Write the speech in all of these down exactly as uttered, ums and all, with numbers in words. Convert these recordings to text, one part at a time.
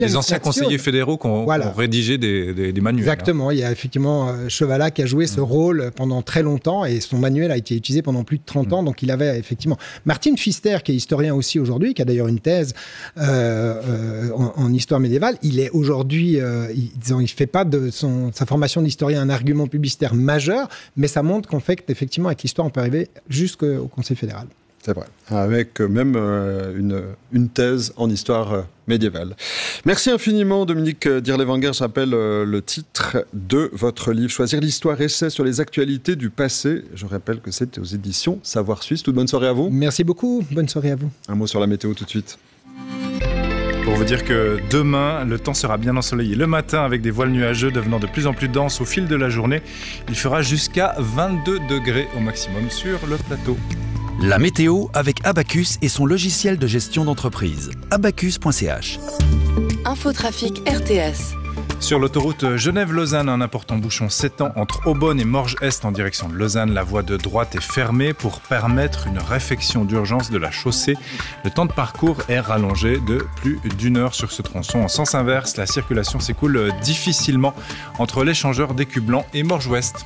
Les anciens conseillers fédéraux qui ont, voilà. qui ont rédigé des, des, des manuels. Exactement. Hein. Il y a effectivement euh, Chevallat qui a joué ce mmh. rôle pendant très longtemps et son manuel a été utilisé pendant plus de trente mmh. ans. Donc, il avait effectivement... Martin Pfister, qui est historien aussi aujourd'hui, qui a d'ailleurs une thèse euh, euh, en, en histoire médiévale, il est aujourd'hui... Euh, il ne fait pas de son, sa formation d'historien un argument publicitaire majeur, mais ça montre qu'en fait, effectivement, avec l'histoire, on peut arriver jusqu'au Conseil fédéral. C'est vrai, avec même euh, une, une thèse en histoire euh, médiévale. Merci infiniment Dominique Dirlewanger. Je rappelle euh, le titre de votre livre, Choisir l'histoire, essai sur les actualités du passé. Je rappelle que c'est aux éditions Savoir Suisse. Toute bonne soirée à vous. Merci beaucoup, bonne soirée à vous. Un mot sur la météo tout de suite. Pour vous dire que demain, le temps sera bien ensoleillé. Le matin, avec des voiles nuageux devenant de plus en plus denses au fil de la journée, il fera jusqu'à vingt-deux degrés au maximum sur le plateau. La météo avec Abacus et son logiciel de gestion d'entreprise. abacus point c h. Infotrafic R T S. Sur l'autoroute Genève-Lausanne, un important bouchon s'étend entre Aubonne et Morges-Est en direction de Lausanne. La voie de droite est fermée pour permettre une réfection d'urgence de la chaussée. Le temps de parcours est rallongé de plus d'une heure sur ce tronçon. En sens inverse, la circulation s'écoule difficilement entre l'échangeur d'Écu Blanc et Morges-Ouest.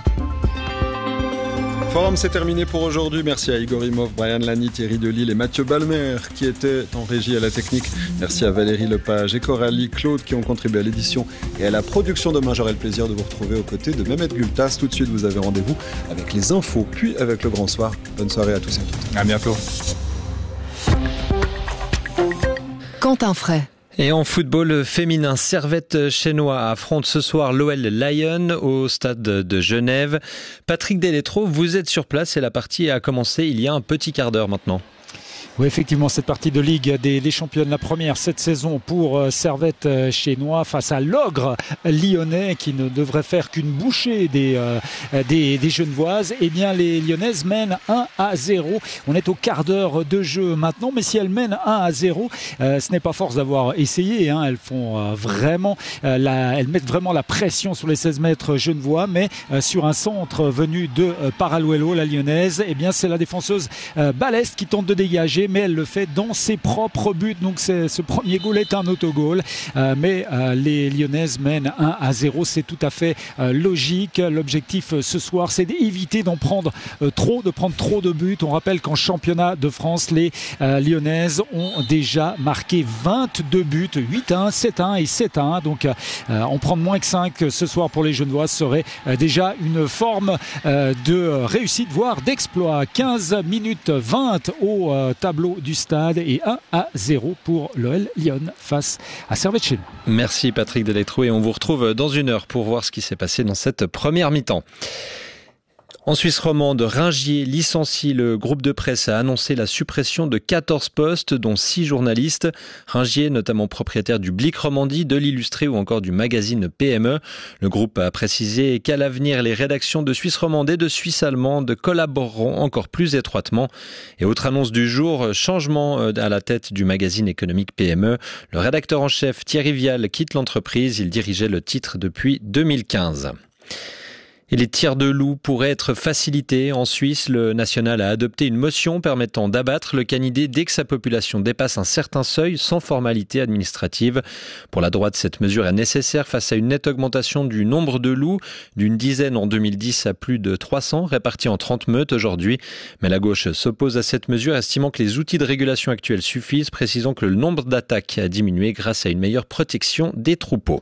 Forum, c'est terminé pour aujourd'hui. Merci à Igor Imov, Brian Lani, Thierry Delille et Mathieu Balmer qui étaient en régie à la technique. Merci à Valérie Lepage et Coralie Claude qui ont contribué à l'édition et à la production. Demain, j'aurai le plaisir de vous retrouver aux côtés de Mehmet Gültas. Tout de suite, vous avez rendez-vous avec les infos, puis avec le grand soir. Bonne soirée à tous et à toutes. À bientôt. Quentin Fray. Et en football féminin, Servette Chénois affronte ce soir l'O L Lyon au stade de Genève. Patrick Deletro, vous êtes sur place et la partie a commencé il y a un petit quart d'heure maintenant. Oui, effectivement, cette partie de Ligue des, des championnes, la première cette saison pour euh, Servette euh, Chénois face à l'ogre lyonnais qui ne devrait faire qu'une bouchée des, euh, des, des Genevoises. Eh bien, les Lyonnaises mènent un à zéro. On est au quart d'heure de jeu maintenant, mais si elles mènent un à zéro, euh, ce n'est pas force d'avoir essayé. Hein. Elles font euh, vraiment, euh, la, elles mettent vraiment la pression sur les seize mètres genevois, mais euh, sur un centre venu de euh, Paraluelo, la lyonnaise, eh bien, c'est la défenseuse euh, Balest qui tente de dégager, mais elle le fait dans ses propres buts. Donc c'est, ce premier goal est un autogol. Euh, mais euh, les Lyonnaises mènent un à zéro. C'est tout à fait euh, logique. L'objectif euh, ce soir, c'est d'éviter d'en prendre euh, trop, de prendre trop de buts. On rappelle qu'en championnat de France, les euh, Lyonnaises ont déjà marqué vingt-deux buts, huit à un, sept à un et sept à un. Donc euh, en prendre moins que cinq ce soir pour les Genevoises serait euh, déjà une forme euh, de réussite, voire d'exploit. quinze minutes vingt au euh, tableau du stade et un à zéro pour l'O L Lyon face à Servette Chénois. Merci Patrick Deletro et on vous retrouve dans une heure pour voir ce qui s'est passé dans cette première mi-temps. En Suisse romande, Ringier licencie. Le groupe de presse a annoncé la suppression de quatorze postes, dont six journalistes. Ringier, notamment propriétaire du Blick Romandie, de l'Illustré ou encore du magazine P M E. Le groupe a précisé qu'à l'avenir, les rédactions de Suisse romande et de Suisse allemande collaboreront encore plus étroitement. Et autre annonce du jour, changement à la tête du magazine économique P M E. Le rédacteur en chef Thierry Vial quitte l'entreprise. Il dirigeait le titre depuis deux mille quinze. Et les tirs de loups pourraient être facilités. En Suisse, le national a adopté une motion permettant d'abattre le canidé dès que sa population dépasse un certain seuil sans formalité administrative. Pour la droite, cette mesure est nécessaire face à une nette augmentation du nombre de loups, d'une dizaine en deux mille dix à plus de trois cents, répartis en trente meutes aujourd'hui. Mais la gauche s'oppose à cette mesure, estimant que les outils de régulation actuels suffisent, précisant que le nombre d'attaques a diminué grâce à une meilleure protection des troupeaux.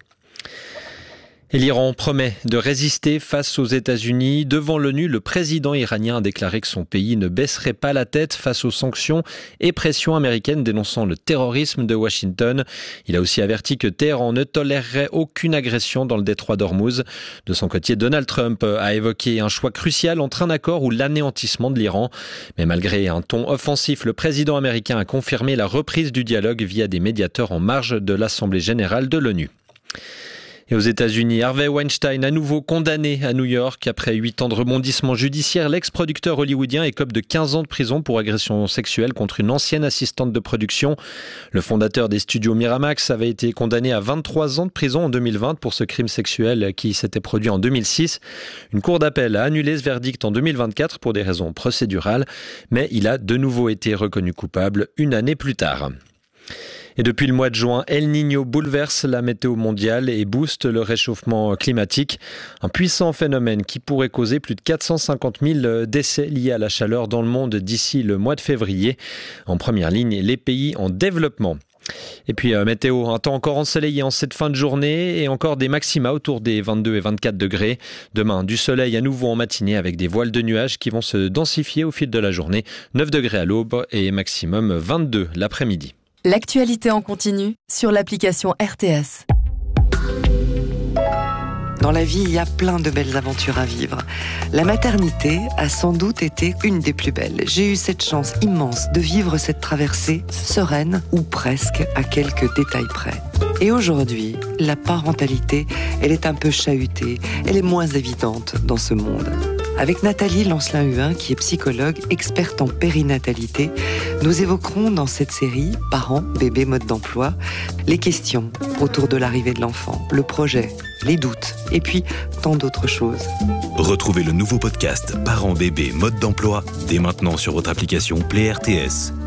Et l'Iran promet de résister face aux États-Unis. Devant l'ONU, le président iranien a déclaré que son pays ne baisserait pas la tête face aux sanctions et pressions américaines dénonçant le terrorisme de Washington. Il a aussi averti que Téhéran ne tolérerait aucune agression dans le détroit d'Ormuz. De son côté, Donald Trump a évoqué un choix crucial entre un accord ou l'anéantissement de l'Iran. Mais malgré un ton offensif, le président américain a confirmé la reprise du dialogue via des médiateurs en marge de l'Assemblée générale de l'ONU. Et aux États-Unis, Harvey Weinstein à nouveau condamné à New York. Après huit ans de rebondissement judiciaire, l'ex-producteur hollywoodien écope de quinze ans de prison pour agression sexuelle contre une ancienne assistante de production. Le fondateur des studios Miramax avait été condamné à vingt-trois ans de prison en deux mille vingt pour ce crime sexuel qui s'était produit en deux mille six. Une cour d'appel a annulé ce verdict en deux mille vingt-quatre pour des raisons procédurales, mais il a de nouveau été reconnu coupable une année plus tard. Et depuis le mois de juin, El Niño bouleverse la météo mondiale et booste le réchauffement climatique. Un puissant phénomène qui pourrait causer plus de quatre cent cinquante mille décès liés à la chaleur dans le monde d'ici le mois de février. En première ligne, les pays en développement. Et puis euh, météo, un temps encore ensoleillé en cette fin de journée et encore des maxima autour des vingt-deux et vingt-quatre degrés. Demain, du soleil à nouveau en matinée avec des voiles de nuages qui vont se densifier au fil de la journée. neuf degrés à l'aube et maximum vingt-deux l'après-midi. L'actualité en continu sur l'application R T S. Dans la vie, il y a plein de belles aventures à vivre. La maternité a sans doute été une des plus belles. J'ai eu cette chance immense de vivre cette traversée sereine ou presque à quelques détails près. Et aujourd'hui, la parentalité, elle est un peu chahutée, elle est moins évidente dans ce monde. Avec Nathalie Lancelin-Huin, qui est psychologue, experte en périnatalité, nous évoquerons dans cette série « Parents, bébés, mode d'emploi » les questions autour de l'arrivée de l'enfant, le projet, les doutes et puis tant d'autres choses. Retrouvez le nouveau podcast « Parents, bébés, mode d'emploi » dès maintenant sur votre application Play R T S.